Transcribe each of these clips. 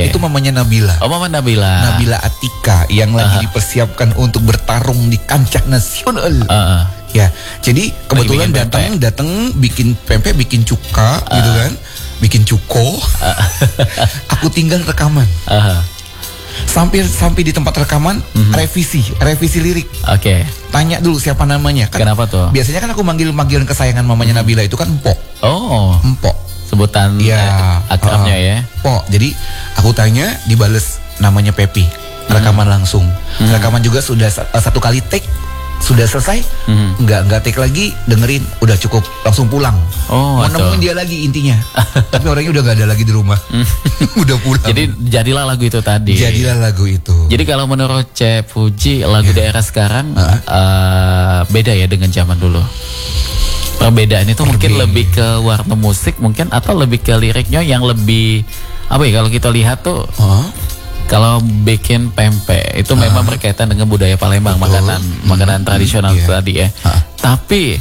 Itu mamanya Nabila. Oh, Mama Nabila. Nabila Atika yang lagi dipersiapkan untuk bertarung di kancah nasional. Ya, jadi kebetulan datang bikin pempek, bikin cuka gitu kan, bikin cuko. Aku tinggal rekaman. Sampai di tempat rekaman revisi lirik. Oke. Tanya dulu siapa namanya. Kan, kenapa tuh? Biasanya kan aku panggilan kesayangan mamanya Nabila itu kan Mpok. Oh. Mpok. Sebutan akrabnya ya. Mpok. Jadi aku tanya, dibales namanya Pepi. Rekaman langsung. Rekaman juga sudah satu kali take. Sudah selesai, nggak take lagi, dengerin, udah cukup, langsung pulang. Mau nemuin dia lagi intinya. Tapi orangnya udah nggak ada lagi di rumah. Udah pulang. Jadi jadilah lagu itu tadi. Jadilah lagu itu. Jadi kalau menurut Cek Puji, lagu daerah sekarang beda ya dengan zaman dulu. Perbedaan itu mungkin lebih ke warna musik mungkin, atau lebih ke liriknya yang lebih apa ya, kalau kita lihat tuh. Kalau bikin pempek itu memang berkaitan dengan budaya Palembang, makanan tradisional tadi ya. Tapi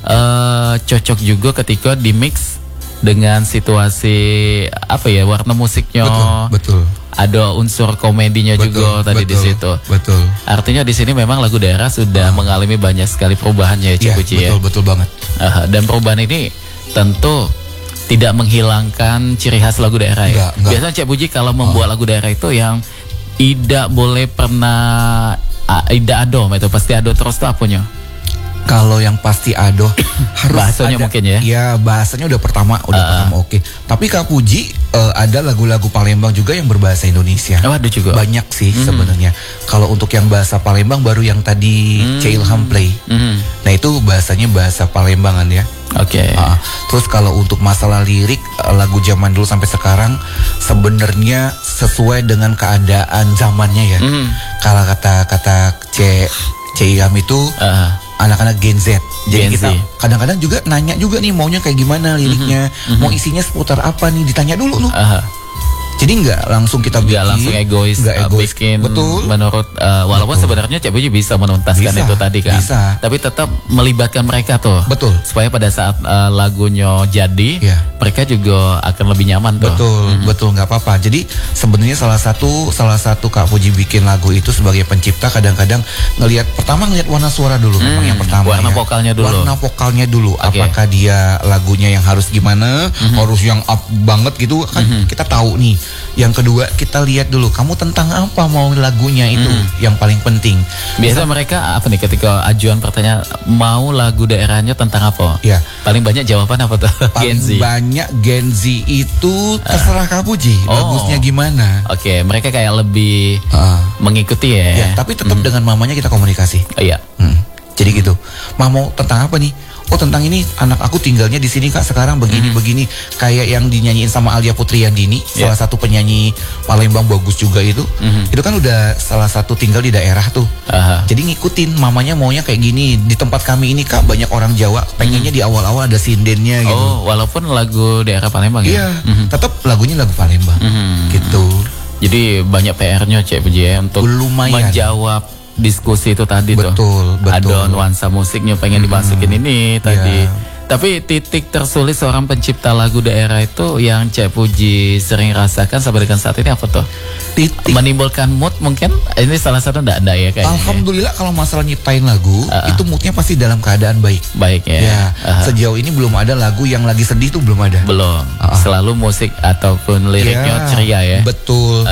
cocok juga ketika di mix dengan situasi apa ya, warna musiknya. Betul. Ada unsur komedinya juga tadi di situ. Betul. Artinya di sini memang lagu daerah sudah mengalami banyak sekali perubahannya ya, Cik Puji ya. Betul banget. Dan perubahan ini tentu tidak menghilangkan ciri khas lagu daerah ya. Biasanya Cik Puji kalau membuat lagu daerah itu yang tidak boleh pernah tidak ado, itu pasti ado terus tuh apanya? Kalau yang pasti ado harus bahasanya ada, mungkin ya. Ya bahasanya udah pertama oke. Tapi Kak Puji ada lagu-lagu Palembang juga yang berbahasa Indonesia. Ada juga. Banyak sih sebenarnya. Kalau untuk yang bahasa Palembang baru yang tadi C. Ilham play. Nah itu bahasanya bahasa Palembangan ya. Oke. Terus kalau untuk masalah lirik lagu zaman dulu sampai sekarang sebenarnya sesuai dengan keadaan zamannya ya. Kalau kata C. Ilham itu anak-anak Gen Z. Jadi kita kadang-kadang juga nanya juga nih maunya kayak gimana liriknya, mau isinya seputar apa nih, ditanya dulu loh. Jadi nggak langsung kita bikin, nggak langsung egois, bikin. Betul. Menurut walaupun sebenarnya Cik Puji bisa menuntaskan itu tadi kan. Bisa. Tapi tetap melibatkan mereka tuh. Betul. Supaya pada saat lagunya jadi, mereka juga akan lebih nyaman tuh. Betul nggak apa-apa. Jadi sebenarnya salah satu Kak Puji bikin lagu itu sebagai pencipta kadang-kadang ngelihat warna suara dulu. Memang yang pertama. Warna vokalnya dulu. Warna vokalnya dulu. Apakah dia lagunya yang harus gimana? Harus yang up banget gitu kan? Kita tahu nih. Yang kedua kita lihat dulu kamu tentang apa mau lagunya itu yang paling penting. Biasa mereka apa nih ketika ajuan pertanyaan mau lagu daerahnya tentang apa? Ya. Paling banyak jawaban apa tuh? Paling Gen Z. banyak Gen Z itu terserah Kak Puji bagusnya gimana. Oke, mereka kayak lebih mengikuti ya. Tapi tetap dengan mamanya kita komunikasi. Iya. Jadi gitu. Ma mau tentang apa nih? Oh tentang ini, anak aku tinggalnya di sini Kak sekarang begini kayak yang dinyanyiin sama Alia Putriandini, salah satu penyanyi Palembang bagus juga itu. Itu kan udah salah satu tinggal di daerah tuh. Jadi ngikutin mamanya maunya kayak gini. Di tempat kami ini Kak banyak orang Jawa, pengennya di awal-awal ada sindennya gitu. Oh, walaupun lagu daerah Palembang ya. Iya, tetap lagunya lagu Palembang. Gitu. Jadi banyak PR-nya Cik Puji ya untuk menjawab diskusi itu tadi betul. Ada nuansa musiknya pengen dimasukin ini tadi. Tapi titik tersulit seorang pencipta lagu daerah itu yang Cik Puji sering rasakan sampai dengan saat ini apa tuh? Titik menimbulkan mood mungkin? Ini salah satu enggak ya kayaknya. Alhamdulillah kalau masalah nyiptain lagu itu moodnya pasti dalam keadaan baik. Baik ya. Sejauh ini belum ada lagu yang lagi sedih tuh belum ada. Belum. Selalu musik ataupun liriknya ceria ya. Betul.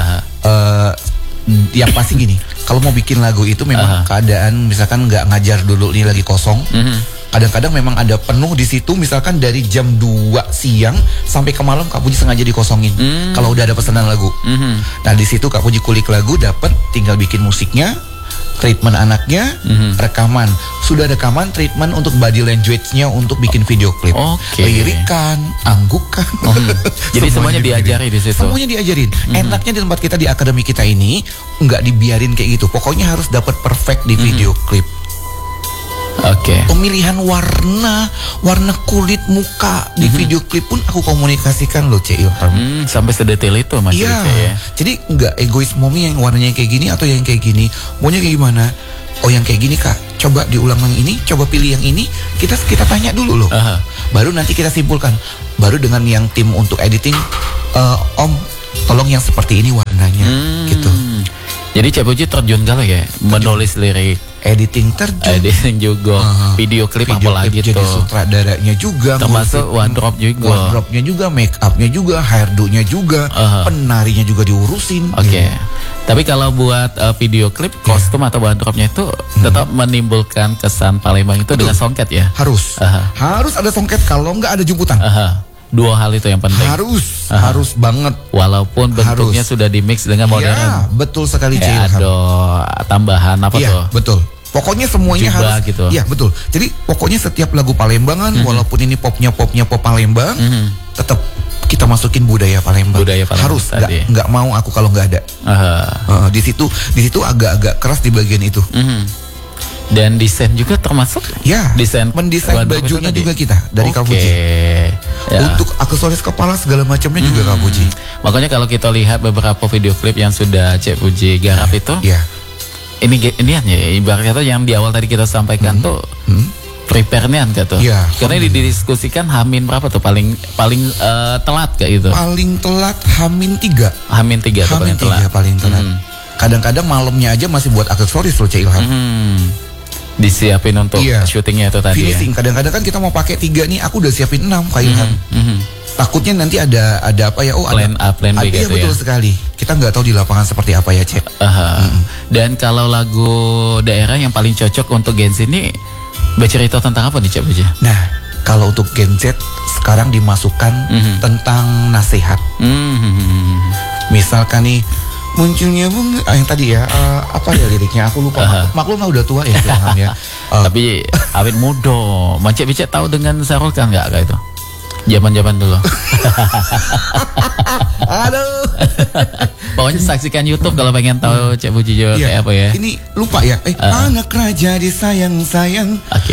Yang pasti gini, kalau mau bikin lagu itu memang keadaan misalkan nggak ngajar dulu ini lagi kosong. Kadang-kadang memang ada penuh di situ, misalkan dari jam 2 siang sampai ke malam Kak Puji sengaja dikosongin. Kalau udah ada pesanan lagu. Nah di situ Kak Puji kulik lagu, dapat tinggal bikin musiknya, treatment anaknya, rekaman. Sudah rekaman, treatment untuk body language-nya untuk bikin video klip. Lirikan, anggukan. Jadi semuanya diajari di situ. Semuanya diajarin. Enaknya di tempat kita di akademi kita ini nggak dibiarin kayak gitu. Pokoknya harus dapat perfect di video klip. Pemilihan warna kulit muka di video klip pun aku komunikasikan loh Cik Ilham. Sampai sedetail itu Mas. Iya. Jadi nggak egois momi yang warnanya kayak gini atau yang kayak gini. Maunya kayak gimana? Oh yang kayak gini Kak, coba diulang yang ini, coba pilih yang ini. Kita tanya dulu loh. Baru nanti kita simpulkan. Baru dengan yang tim untuk editing, Om tolong yang seperti ini warna. lagunya gitu. Jadi Cek Puji terjun galau ya, menulis lirik, editing terjun, editing juga, video klip apalagi tuh. Jadi sutradaranya juga, termasuk wardrobe juga. Wardrobe-nya juga, make up-nya juga, hairdo-nya juga, penarinya juga diurusin. Oke. Tapi kalau buat video klip, kostum atau wardrobe-nya itu tetap menimbulkan kesan Palembang itu dengan songket ya? Harus. Harus ada songket, kalau nggak ada jemputan. Dua hal itu yang penting. Harus banget. Walaupun bentuknya sudah dimix dengan modern. Ya, betul sekali ada tambahan apa tuh? Betul. Pokoknya semuanya Jubah harus gitu. Iya, betul. Jadi pokoknya setiap lagu Palembangan walaupun ini popnya pop Palembang, tetap kita masukin budaya Palembang. Harus. Nggak mau aku kalau nggak ada. Di situ agak-agak keras di bagian itu. Dan desain juga termasuk? Ya, mendesain bajunya bajunya juga kita dari Kak Puji. Ya. Untuk aksesoris kepala segala macamnya juga Kak Puji. Makanya kalau kita lihat beberapa video klip yang sudah Cek Puji garap itu, ini ya ibaratnya tuh yang di awal tadi kita sampaikan tuh prepare-nya kan tuh. Karena didiskusikan Hamin berapa tuh paling telat kayak gitu. Paling telat Hamin 3. Hamin 3 tuh paling telat. Kadang-kadang malamnya aja masih buat aksesoris loh Cek Ilham. Disiapin untuk syutingnya itu tadi. Finishing. Kadang-kadang kan kita mau pakai 3 nih, aku udah siapin 6 Kak Ilham. Takutnya nanti ada apa ya? Plan A, plan B gitu ya. Betul sekali. Kita nggak tahu di lapangan seperti apa ya Cek. Dan kalau lagu daerah yang paling cocok untuk Gen Z ini bercerita tentang apa nih Cek Puji? Nah, kalau untuk Gen Z sekarang dimasukkan tentang nasihat. Misalkan nih munculnya yang tadi ya apa ya liriknya aku lupa. Maklum lah udah tua ya Ilham ya. Tapi awet muda. Macet becek tahu dengan Sarul kan nggak kayak itu? Zaman-zaman dulu. Aduh. Pokoknya saksikan YouTube kalau pengen tahu Cek Puji kayak apa ya. Ini lupa ya. Anak raja disayang-sayang.